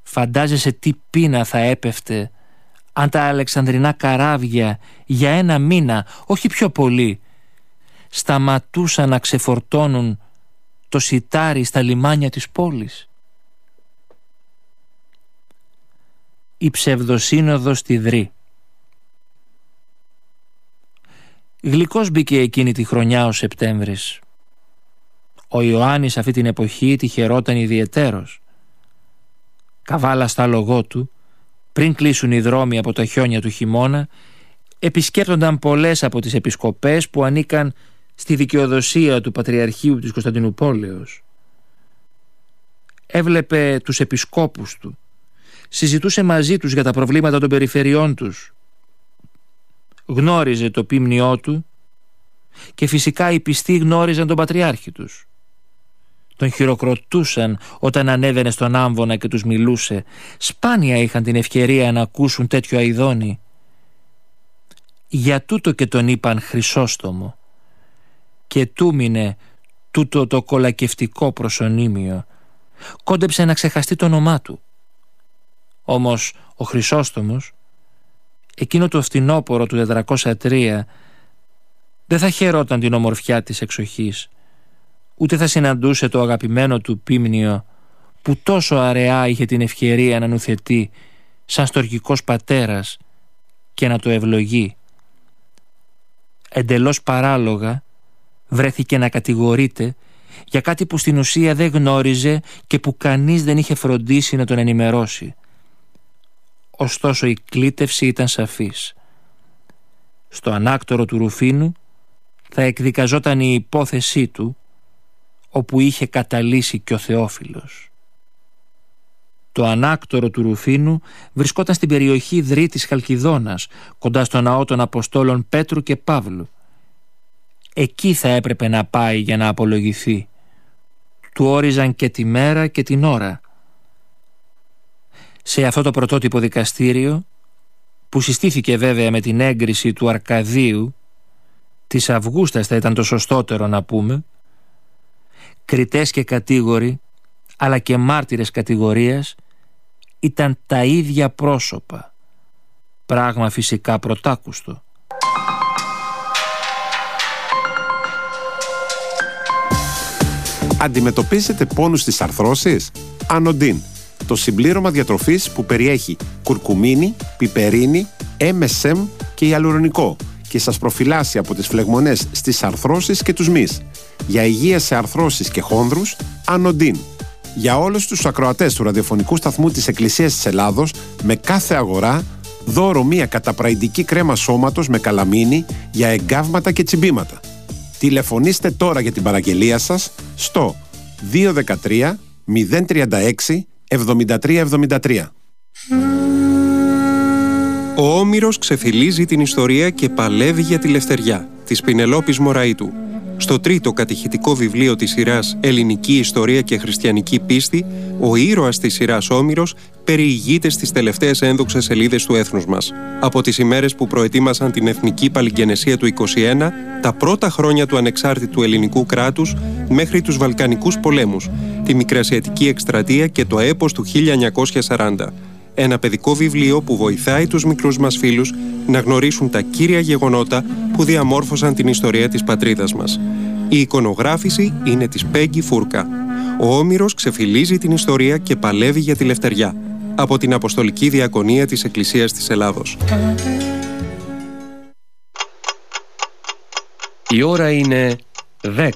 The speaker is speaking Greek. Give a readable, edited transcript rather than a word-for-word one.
Φαντάζεσαι τι πείνα θα έπεφτε αν τα αλεξανδρινά καράβια για 1 μήνα, όχι πιο πολύ, σταματούσαν να ξεφορτώνουν το σιτάρι στα λιμάνια της πόλης. Η ψευδοσύνοδος στη Δρή. Γλυκός μπήκε εκείνη τη χρονιά ο Σεπτέμβρης. Ο Ιωάννης αυτή την εποχή τυχερόταν ιδιαιτέρως. Καβάλα στα λογό του, πριν κλείσουν οι δρόμοι από τα χιόνια του χειμώνα, επισκέπτονταν πολλές από τις επισκοπές που ανήκαν στη δικαιοδοσία του Πατριαρχείου της Κωνσταντινουπόλεως. Έβλεπε τους επισκόπους του, συζητούσε μαζί τους για τα προβλήματα των περιφερειών τους, γνώριζε το ποίμνιό του και φυσικά οι πιστοί γνώριζαν τον Πατριάρχη τους. Τον χειροκροτούσαν όταν ανέβαινε στον άμβονα και τους μιλούσε. Σπάνια είχαν την ευκαιρία να ακούσουν τέτοιο αηδόνι. Για τούτο και τον είπαν Χρυσόστομο. Και τούμινε τούτο το κολακευτικό προσωνύμιο. Κόντεψε να ξεχαστεί το όνομά του. Όμως ο Χρυσόστομος, εκείνο το φθινόπορο του 403, δεν θα χαιρόταν την ομορφιά της εξοχής, ούτε θα συναντούσε το αγαπημένο του ποίμνιο που τόσο αραιά είχε την ευκαιρία να νουθετεί σαν στοργικός πατέρας και να το ευλογεί. Εντελώς παράλογα βρέθηκε να κατηγορείται για κάτι που στην ουσία δεν γνώριζε και που κανείς δεν είχε φροντίσει να τον ενημερώσει. Ωστόσο η κλήτευση ήταν σαφής. Στο ανάκτορο του Ρουφίνου θα εκδικαζόταν η υπόθεσή του, όπου είχε καταλύσει και ο Θεόφιλος. Το ανάκτορο του Ρουφίνου βρισκόταν στην περιοχή Δρή της Χαλκιδόνας, κοντά στο ναό των Αποστόλων Πέτρου και Παύλου. Εκεί θα έπρεπε να πάει για να απολογηθεί. Του όριζαν και τη μέρα και την ώρα. Σε αυτό το πρωτότυπο δικαστήριο, που συστήθηκε βέβαια με την έγκριση του Αρκαδίου, της Αυγούστας θα ήταν το σωστότερο να πούμε, κριτές και κατήγοροι, αλλά και μάρτυρες κατηγορίας, ήταν τα ίδια πρόσωπα. Πράγμα φυσικά πρωτάκουστο. Αντιμετωπίζετε πόνους στις αρθρώσεις? Ανοντίν, το συμπλήρωμα διατροφής που περιέχει κουρκουμίνη, πιπερίνη, MSM και ιαλουρονικό και σας προφυλάσσει από τις φλεγμονές στις αρθρώσεις και τους μυς. Για υγεία σε αρθρώσεις και χόνδρους, Ανοντίν. Για όλους τους ακροατές του ραδιοφωνικού σταθμού της Εκκλησίας της Ελλάδος, με κάθε αγορά, δώρο μία καταπραϊντική κρέμα σώματος με καλαμίνη για εγκάβματα και τσιμπήματα. Τηλεφωνήστε τώρα για την παραγγελία σας στο 213 036 7373. Ο Όμηρος ξεφυλίζει την ιστορία και παλεύει για τη λευτεριά της Πινελόπης Μωραΐτου. Στο τρίτο κατηχητικό βιβλίο της σειράς «Ελληνική ιστορία και χριστιανική πίστη», ο ήρωας της σειράς Όμηρος περιηγείται στις τελευταίες ένδοξες σελίδες του έθνους μας. Από τις ημέρες που προετοίμασαν την εθνική παλιγγενεσία του 21, τα πρώτα χρόνια του ανεξάρτητου ελληνικού κράτους, μέχρι τους Βαλκανικούς πολέμους, τη Μικρασιατική εκστρατεία και το έπος του 1940. Ένα παιδικό βιβλίο που βοηθάει τους μικρούς μας φίλους να γνωρίσουν τα κύρια γεγονότα που διαμόρφωσαν την ιστορία της πατρίδας μας. Η εικονογράφηση είναι της Πέγγι Φούρκα. Ο Όμηρος ξεφυλίζει την ιστορία και παλεύει για τη λευτεριά. Από την Αποστολική Διακονία της Εκκλησίας της Ελλάδος. Η ώρα είναι 10.